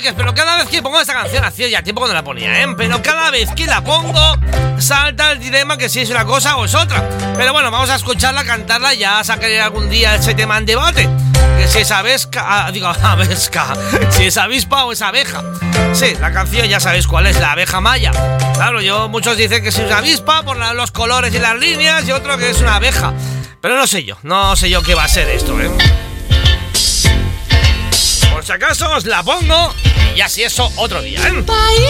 Enríquez, pero cada vez que pongo esta canción, hacía ya tiempo que no la ponía, pero cada vez que la pongo, salta el dilema que si es una cosa o es otra. Pero bueno, vamos a escucharla, cantarla, ya sacaré algún día ese tema en debate. Que si es avesca, si es avispa o es abeja. Sí, la canción ya sabéis cuál es, la abeja maya. Claro, muchos dicen que es una avispa por los colores y las líneas y otro que es una abeja. Pero no sé yo qué va a ser esto, Por si acaso os la pongo y ya si eso otro día,